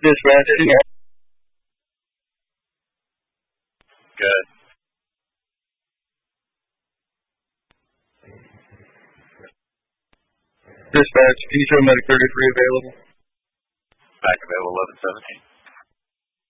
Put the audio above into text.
Dispatch, Good. Dispatch, can you show medic 33 available? Back available 1117.